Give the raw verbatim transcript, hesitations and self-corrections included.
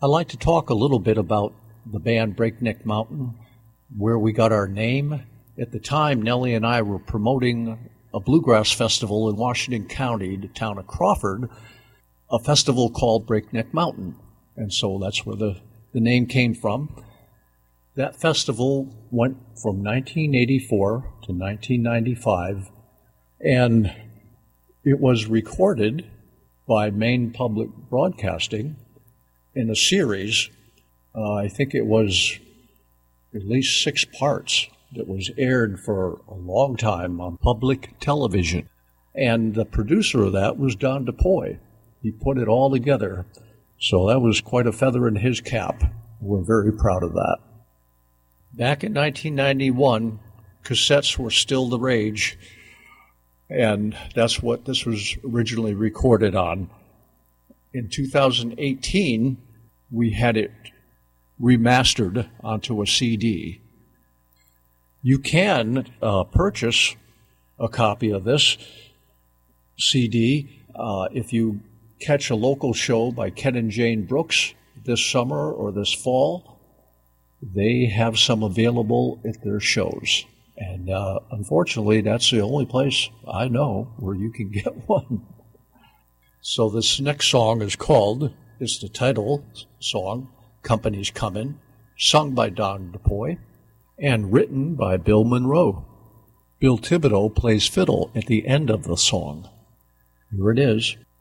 I'd like to talk a little bit about the band Breakneck Mountain, where we got our name. At the time, Nellie and I were promoting a bluegrass festival in Washington County, the town of Crawford, a festival called Breakneck Mountain. And so that's where the, the name came from. That festival went from nineteen eighty-four to nineteen ninety-five, and it was recorded by Maine Public Broadcasting in a series. Uh, I think it was at least six parts that was aired for a long time on public television. And the producer of that was Don DuPois. He put it all together. So that was quite a feather in his cap. We're very proud of that. Back in nineteen ninety-one, cassettes were still the rage, and that's what this was originally recorded on. In two thousand eighteen, we had it remastered onto a C D. You can uh, purchase a copy of this C D uh, if you catch a local show by Ken and Jane Brooks this summer or this fall. They have some available at their shows. And uh, unfortunately, that's the only place I know where you can get one. So this next song is called, it's the title song, Company's Comin', sung by Don DuPois, and written by Bill Monroe. Bill Thibodeau plays fiddle at the end of the song. Here it is.